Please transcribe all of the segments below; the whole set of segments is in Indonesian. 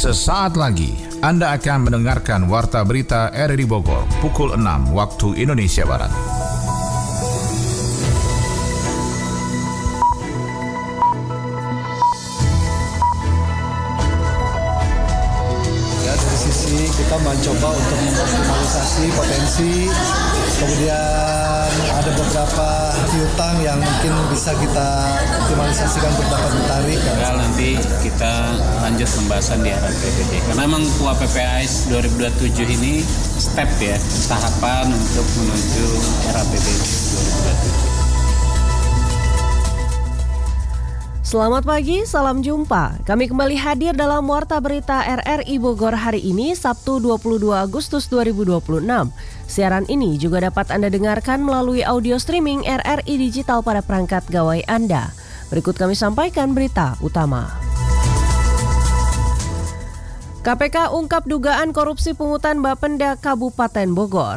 Sesaat lagi Anda akan mendengarkan Warta Berita RRI Bogor pukul 6 waktu Indonesia Barat. Ya, dari sisi kita mencoba untuk mengoptimalisasi potensi, kemudian ada beberapa piutang yang mungkin bisa kita optimalisasikan untuk dapat ditarik. Nanti kita lanjut pembahasan di RAPBD. Karena memang PAS 2027 ini step ya, tahapan untuk menuju RAPBD 2027. Selamat pagi, salam jumpa. Kami kembali hadir dalam Warta Berita RRI Bogor hari ini, Sabtu 22 Agustus 2026. Siaran ini juga dapat Anda dengarkan melalui audio streaming RRI Digital pada perangkat gawai Anda. Berikut kami sampaikan berita utama. KPK ungkap dugaan korupsi pungutan Bapenda Kabupaten Bogor.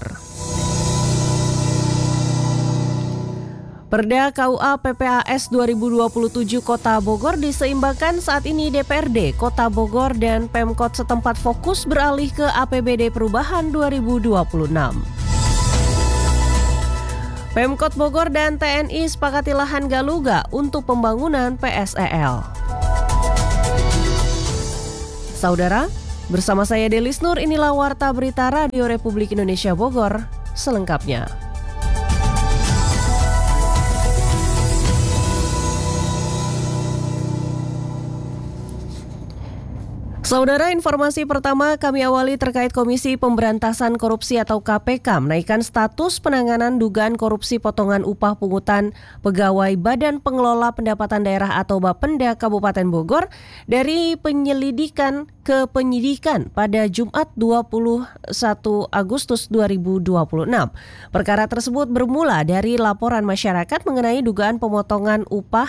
Perda KUA PPAS 2027 Kota Bogor diseimbangkan saat ini DPRD Kota Bogor dan Pemkot setempat fokus beralih ke APBD Perubahan 2026. Pemkot Bogor dan TNI sepakati lahan Galuga untuk pembangunan PSEL. Saudara, bersama saya Delis Nur, inilah Warta Berita Radio Republik Indonesia Bogor selengkapnya. Saudara, informasi pertama kami awali terkait Komisi Pemberantasan Korupsi atau KPK menaikkan status penanganan dugaan korupsi potongan upah pungutan pegawai Badan Pengelola Pendapatan Daerah atau Bapenda Kabupaten Bogor dari penyelidikan ke penyidikan pada Jumat 21 Agustus 2026. Perkara tersebut bermula dari laporan masyarakat mengenai dugaan potongan upah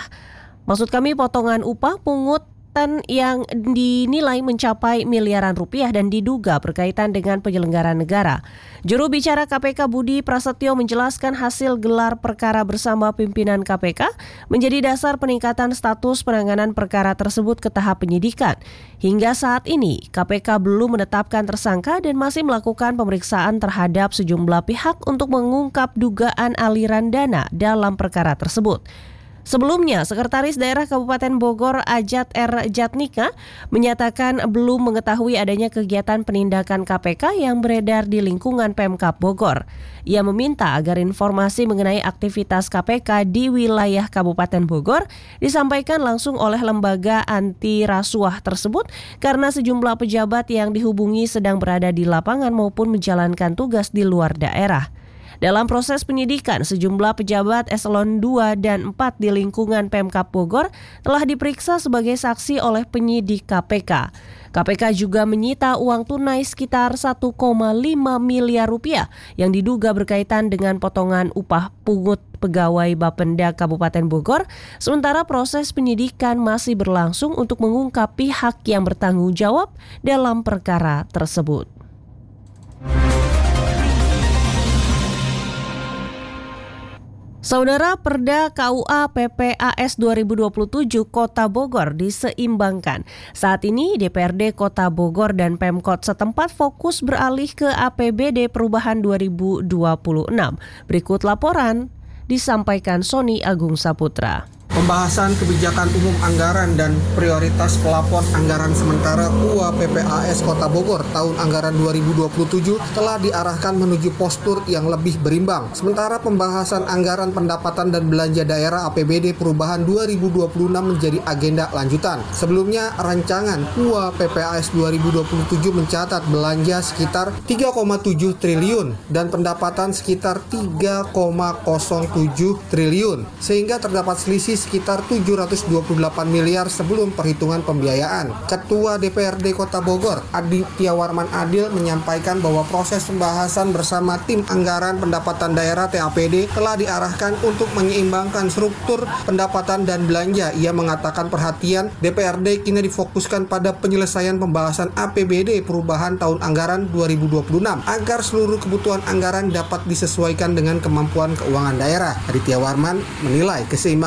pungut yang dinilai mencapai miliaran rupiah dan diduga berkaitan dengan penyelenggara negara. Juru bicara KPK Budi Prasetyo menjelaskan hasil gelar perkara bersama pimpinan KPK menjadi dasar peningkatan status penanganan perkara tersebut ke tahap penyidikan. Hingga saat ini, KPK belum menetapkan tersangka dan masih melakukan pemeriksaan terhadap sejumlah pihak untuk mengungkap dugaan aliran dana dalam perkara tersebut. Sebelumnya, Sekretaris Daerah Kabupaten Bogor Ajat R. Jatnika menyatakan belum mengetahui adanya kegiatan penindakan KPK yang beredar di lingkungan Pemkab Bogor. Ia meminta agar informasi mengenai aktivitas KPK di wilayah Kabupaten Bogor disampaikan langsung oleh lembaga anti rasuah tersebut karena sejumlah pejabat yang dihubungi sedang berada di lapangan maupun menjalankan tugas di luar daerah. Dalam proses penyidikan, sejumlah pejabat eselon 2 dan 4 di lingkungan Pemkab Bogor telah diperiksa sebagai saksi oleh penyidik KPK. KPK juga menyita uang tunai sekitar 1,5 miliar rupiah yang diduga berkaitan dengan potongan upah pungut pegawai Bapenda Kabupaten Bogor, sementara proses penyidikan masih berlangsung untuk mengungkap pihak yang bertanggung jawab dalam perkara tersebut. Saudara, Perda KUA PPAS 2027 Kota Bogor diseimbangkan. Saat ini DPRD Kota Bogor dan Pemkot setempat fokus beralih ke APBD Perubahan 2026. Berikut laporan disampaikan Sony Agung Saputra. Pembahasan kebijakan umum anggaran dan prioritas pelapor anggaran sementara KUA PPAS Kota Bogor tahun anggaran 2027 telah diarahkan menuju postur yang lebih berimbang. Sementara pembahasan anggaran pendapatan dan belanja daerah APBD Perubahan 2026 menjadi agenda lanjutan. Sebelumnya, rancangan KUA PPAS 2027 mencatat belanja sekitar 3,7 triliun dan pendapatan sekitar 3,07 triliun, sehingga terdapat selisih sekitar 728 miliar sebelum perhitungan pembiayaan. Ketua DPRD Kota Bogor, Aditya Warman Adil, menyampaikan bahwa proses pembahasan bersama tim anggaran pendapatan daerah TAPD telah diarahkan untuk menyeimbangkan struktur pendapatan dan belanja. Ia mengatakan perhatian DPRD kini difokuskan pada penyelesaian pembahasan APBD perubahan tahun anggaran 2026 agar seluruh kebutuhan anggaran dapat disesuaikan dengan kemampuan keuangan daerah. Aditya Warman menilai keseimbangan postur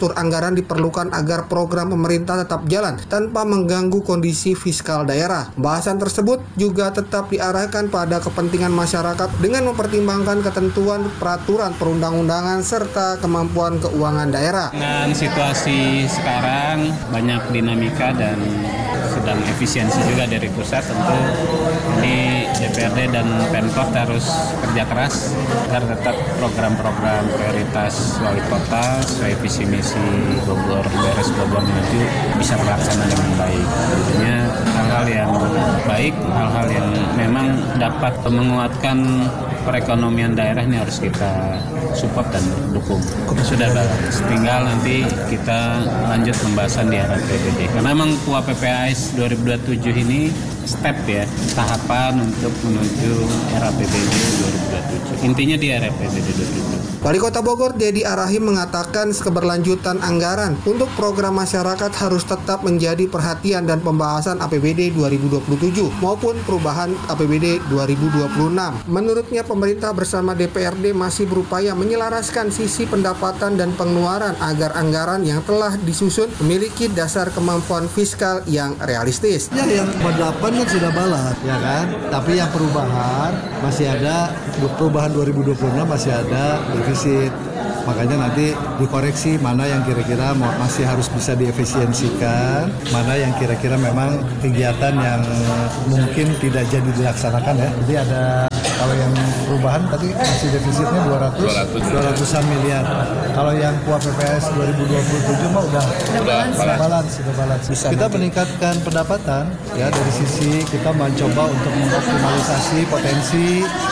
postur anggaran diperlukan agar program pemerintah tetap jalan tanpa mengganggu kondisi fiskal daerah. Pembahasan tersebut juga tetap diarahkan pada kepentingan masyarakat dengan mempertimbangkan ketentuan peraturan perundang-undangan serta kemampuan keuangan daerah. Dengan situasi sekarang banyak dinamika dan sedang efisiensi juga dari pusat, tentu ini DPRD dan Pemkot harus kerja keras agar tetap program-program prioritas wali kota sesuai visi misi Bogor beres Bogor maju bisa terlaksana dengan baik. Tentunya hal-hal yang baik, hal-hal yang memang dapat menguatkan perekonomian daerah ini harus kita support dan dukung. Sudah balance, tinggal nanti kita lanjut pembahasan di RAPBD. Karena memang PPAS 2027 ini step ya, tahapan untuk menuju RAPBD 2027. Intinya di RAPBD 2027. Wali Kota Bogor Dedi Arahim mengatakan keberlanjutan anggaran untuk program masyarakat harus tetap menjadi perhatian dan pembahasan APBD 2027 maupun perubahan APBD 2026. Menurutnya pemerintah bersama DPRD masih berupaya menyelaraskan sisi pendapatan dan pengeluaran agar anggaran yang telah disusun memiliki dasar kemampuan fiskal yang realistis. Ya, yang 48 kan sudah balas, ya kan? Tapi yang perubahan masih ada, perubahan 2026 masih ada defisit. Makanya nanti dikoreksi mana yang kira-kira masih harus bisa diefisiensikan, mana yang kira-kira memang kegiatan yang mungkin tidak jadi dilaksanakan ya. Jadi ada, kalau yang perubahan tadi masih defisitnya 200-an miliar. Kalau yang PPAS 2027 mah udah balance. Kita meningkatkan pendapatan ya, dari sisi kita mencoba untuk mengoptimalisasi potensi.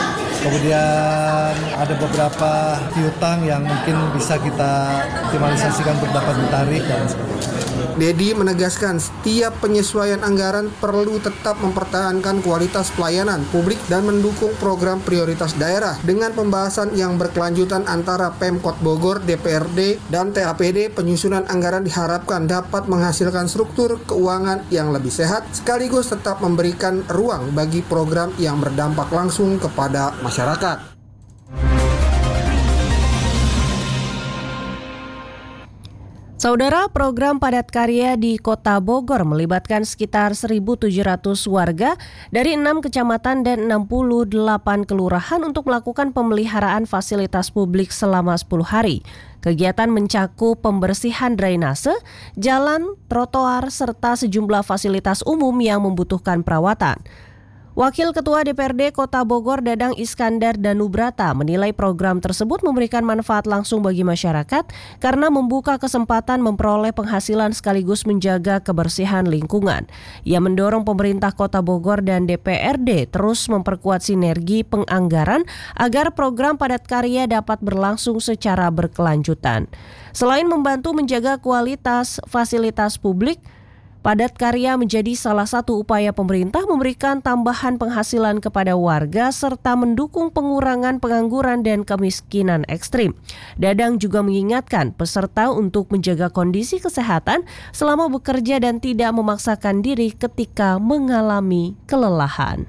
Kemudian ada beberapa piutang yang mungkin bisa kita optimalisasikan untuk dapat ditarik dan sebagainya. Dedi menegaskan setiap penyesuaian anggaran perlu tetap mempertahankan kualitas pelayanan publik dan mendukung program prioritas daerah dengan pembahasan yang berkelanjutan antara Pemkot Bogor, DPRD, dan TAPD. Penyusunan anggaran diharapkan dapat menghasilkan struktur keuangan yang lebih sehat sekaligus tetap memberikan ruang bagi program yang berdampak langsung kepada masyarakat. Saudara, program padat karya di Kota Bogor melibatkan sekitar 1.700 warga dari 6 kecamatan dan 68 kelurahan untuk melakukan pemeliharaan fasilitas publik selama 10 hari. Kegiatan mencakup pembersihan drainase, jalan, trotoar, serta sejumlah fasilitas umum yang membutuhkan perawatan. Wakil Ketua DPRD Kota Bogor Dadang Iskandar Danubrata menilai program tersebut memberikan manfaat langsung bagi masyarakat karena membuka kesempatan memperoleh penghasilan sekaligus menjaga kebersihan lingkungan. Ia mendorong pemerintah Kota Bogor dan DPRD terus memperkuat sinergi penganggaran agar program padat karya dapat berlangsung secara berkelanjutan. Selain membantu menjaga kualitas fasilitas publik, padat karya menjadi salah satu upaya pemerintah memberikan tambahan penghasilan kepada warga serta mendukung pengurangan pengangguran dan kemiskinan ekstrim. Dadang juga mengingatkan peserta untuk menjaga kondisi kesehatan selama bekerja dan tidak memaksakan diri ketika mengalami kelelahan.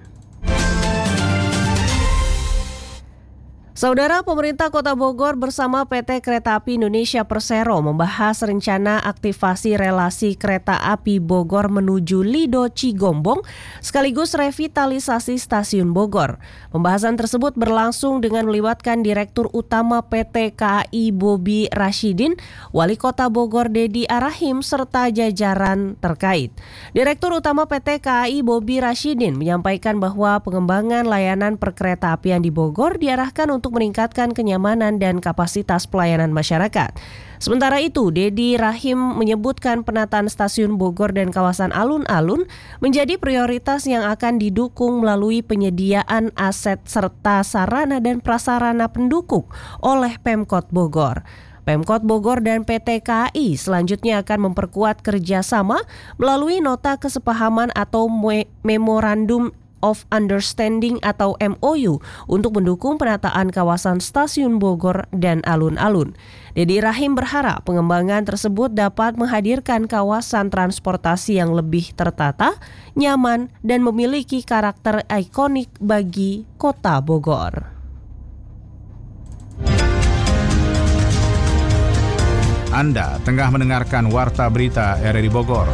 Saudara, pemerintah Kota Bogor bersama PT Kereta Api Indonesia Persero membahas rencana aktivasi relasi kereta api Bogor menuju Lido Cigombong sekaligus revitalisasi stasiun Bogor. Pembahasan tersebut berlangsung dengan melibatkan Direktur Utama PT KAI Bobi Rashidin, Wali Kota Bogor Dedi Arahim, serta jajaran terkait. Direktur Utama PT KAI Bobi Rashidin menyampaikan bahwa pengembangan layanan perkeretaapian di Bogor diarahkan untuk meningkatkan kenyamanan dan kapasitas pelayanan masyarakat. Sementara itu, Dedi Rahim menyebutkan penataan stasiun Bogor dan kawasan alun-alun menjadi prioritas yang akan didukung melalui penyediaan aset serta sarana dan prasarana pendukung oleh Pemkot Bogor. Pemkot Bogor dan PT KAI selanjutnya akan memperkuat kerjasama melalui nota kesepahaman atau Memorandum of Understanding atau MOU untuk mendukung penataan kawasan stasiun Bogor dan alun-alun. Dedi Rahim berharap pengembangan tersebut dapat menghadirkan kawasan transportasi yang lebih tertata, nyaman, dan memiliki karakter ikonik bagi Kota Bogor. Anda tengah mendengarkan Warta Berita RRI Bogor.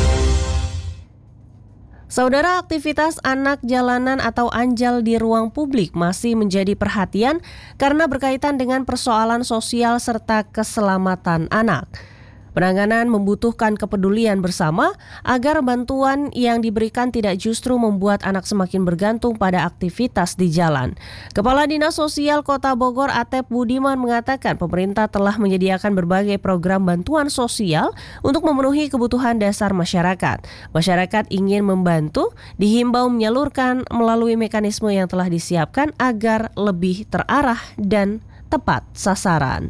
Saudara, aktivitas anak jalanan atau anjal di ruang publik masih menjadi perhatian karena berkaitan dengan persoalan sosial serta keselamatan anak. Penanganan membutuhkan kepedulian bersama agar bantuan yang diberikan tidak justru membuat anak semakin bergantung pada aktivitas di jalan. Kepala Dinas Sosial Kota Bogor Atep Budiman mengatakan pemerintah telah menyediakan berbagai program bantuan sosial untuk memenuhi kebutuhan dasar masyarakat. Masyarakat ingin membantu, dihimbau menyalurkan melalui mekanisme yang telah disiapkan agar lebih terarah dan tepat sasaran.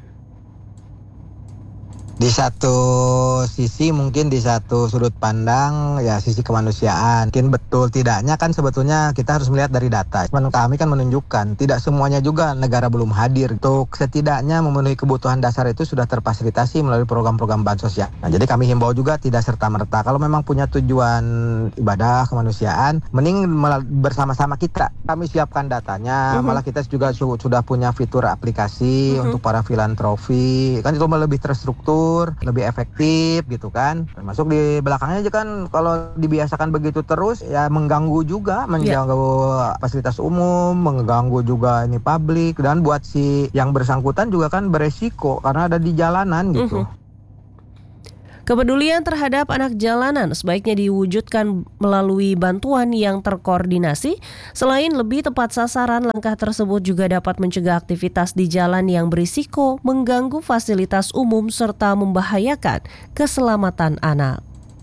Di satu sisi mungkin di satu sudut pandang ya sisi kemanusiaan. Mungkin betul tidaknya kan sebetulnya kita harus melihat dari data. Cuman kami kan menunjukkan tidak semuanya juga negara belum hadir. Untuk setidaknya memenuhi kebutuhan dasar itu sudah terfasilitasi melalui program-program bansos ya. Nah, jadi kami himbau juga tidak serta-merta. Kalau memang punya tujuan ibadah kemanusiaan, mending bersama-sama kita. Kami siapkan datanya. Malah kita juga sudah punya fitur aplikasi untuk para filantropi. Kan itu lebih terstruktur, lebih efektif gitu kan. Termasuk di belakangnya aja kan kalau dibiasakan begitu terus ya mengganggu juga, mengganggu fasilitas umum, mengganggu juga ini publik, dan buat si yang bersangkutan juga kan beresiko karena ada di jalanan gitu. Kepedulian terhadap anak jalanan sebaiknya diwujudkan melalui bantuan yang terkoordinasi. Selain lebih tepat sasaran, langkah tersebut juga dapat mencegah aktivitas di jalan yang berisiko, mengganggu fasilitas umum, serta membahayakan keselamatan anak.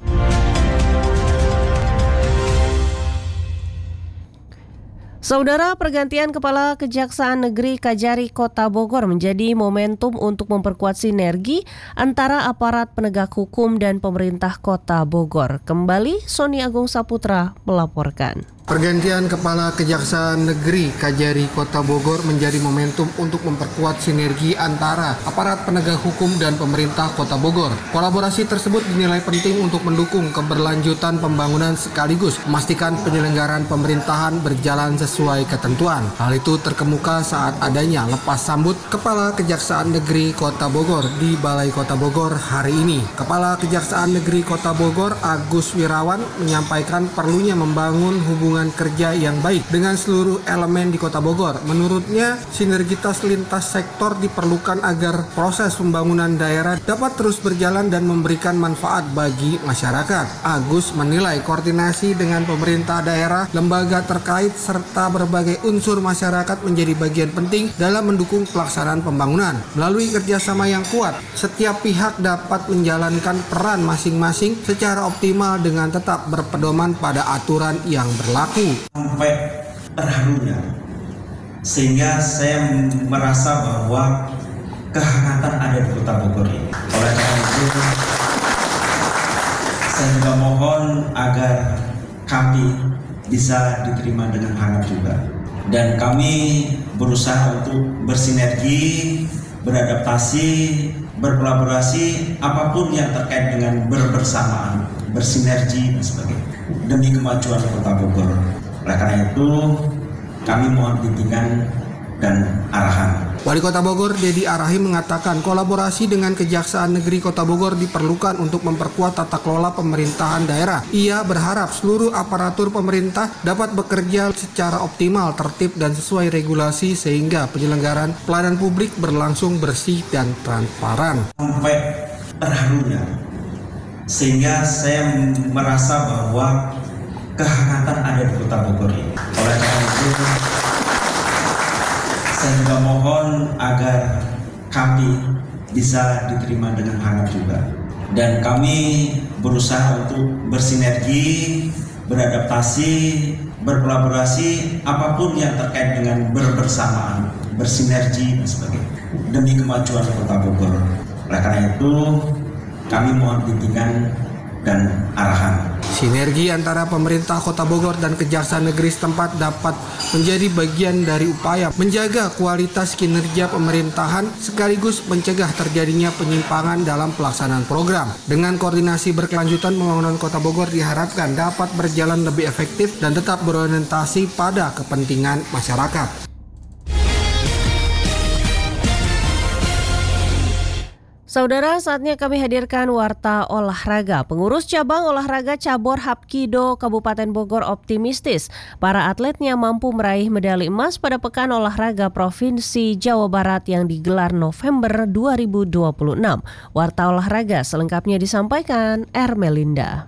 Saudara, pergantian Kepala Kejaksaan Negeri Kajari Kota Bogor menjadi momentum untuk memperkuat sinergi antara aparat penegak hukum dan pemerintah Kota Bogor. Kembali, Sony Agung Saputra melaporkan. Pergantian Kepala Kejaksaan Negeri Kajari Kota Bogor menjadi momentum untuk memperkuat sinergi antara aparat penegak hukum dan pemerintah Kota Bogor. Kolaborasi tersebut dinilai penting untuk mendukung keberlanjutan pembangunan sekaligus memastikan penyelenggaraan pemerintahan berjalan sesuai ketentuan. Hal itu terkemuka saat adanya lepas sambut Kepala Kejaksaan Negeri Kota Bogor di Balai Kota Bogor hari ini. Kepala Kejaksaan Negeri Kota Bogor Agus Wirawan menyampaikan perlunya membangun hubungan kerja yang baik dengan seluruh elemen di Kota Bogor. Menurutnya, sinergitas lintas sektor diperlukan agar proses pembangunan daerah dapat terus berjalan dan memberikan manfaat bagi masyarakat. Agus menilai koordinasi dengan pemerintah daerah, lembaga terkait, serta berbagai unsur masyarakat menjadi bagian penting dalam mendukung pelaksanaan pembangunan. Melalui kerjasama yang kuat, setiap pihak dapat menjalankan peran masing-masing secara optimal dengan tetap berpedoman pada aturan yang berlaku. Sampai terharunya, sehingga saya merasa bahwa kehangatan ada di Kota Bogor ini. Oleh karena itu, saya juga mohon agar kami bisa diterima dengan hangat juga. Dan kami berusaha untuk bersinergi, beradaptasi, berkolaborasi, apapun yang terkait dengan berbersamaan, bersinergi dan sebagainya, demi kemajuan Kota Bogor. Oleh karena itu, kami mohon bimbingan dan arahan. Wali Kota Bogor Dedi Arahim mengatakan kolaborasi dengan Kejaksaan Negeri Kota Bogor diperlukan untuk memperkuat tata kelola pemerintahan daerah. Ia berharap seluruh aparatur pemerintah dapat bekerja secara optimal, tertib dan sesuai regulasi sehingga penyelenggaraan pelayanan publik berlangsung bersih dan transparan. Sampai terharunya, sehingga saya merasa bahwa kehangatan ada di Kota Bogor ini. Oleh karena itu, saya juga mohon agar kami bisa diterima dengan hangat juga. Dan kami berusaha untuk bersinergi, beradaptasi, berkolaborasi, apapun yang terkait dengan berbersamaan, bersinergi dan sebagainya, demi kemajuan Kota Bogor. Oleh karena itu, kami mohon bimbingan dan arahan. Sinergi antara pemerintah Kota Bogor dan Kejaksaan Negeri setempat dapat menjadi bagian dari upaya menjaga kualitas kinerja pemerintahan sekaligus mencegah terjadinya penyimpangan dalam pelaksanaan program. Dengan koordinasi berkelanjutan, pembangunan Kota Bogor diharapkan dapat berjalan lebih efektif dan tetap berorientasi pada kepentingan masyarakat. Saudara, saatnya kami hadirkan Warta Olahraga. Pengurus cabang olahraga cabur Hapkido Kabupaten Bogor optimistis para atletnya mampu meraih medali emas pada Pekan Olahraga Provinsi Jawa Barat yang digelar November 2026. Warta Olahraga selengkapnya disampaikan Ermelinda.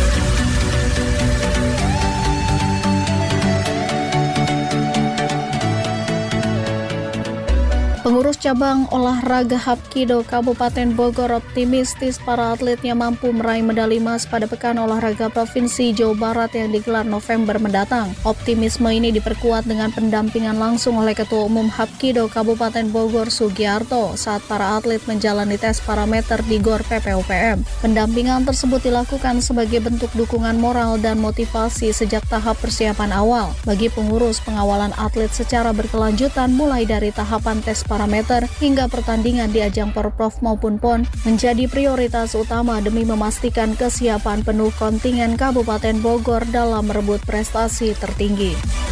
Pengurus cabang olahraga Hapkido Kabupaten Bogor optimistis para atletnya mampu meraih medali emas pada Pekan Olahraga Provinsi Jawa Barat yang digelar November mendatang. Optimisme ini diperkuat dengan pendampingan langsung oleh Ketua Umum Hapkido Kabupaten Bogor Sugiarto saat para atlet menjalani tes parameter di GOR PPOPM. Pendampingan tersebut dilakukan sebagai bentuk dukungan moral dan motivasi sejak tahap persiapan awal. Bagi pengurus, pengawalan atlet secara berkelanjutan mulai dari tahapan tes parameter hingga pertandingan di ajang Porprov maupun PON menjadi prioritas utama demi memastikan kesiapan penuh kontingen Kabupaten Bogor dalam merebut prestasi tertinggi.